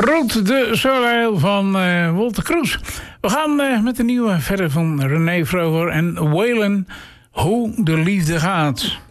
Roet de Soleil van Wolter Kroes. We gaan met de nieuwe verder van René Vroger en Waylon, Hoe de Liefde Gaat.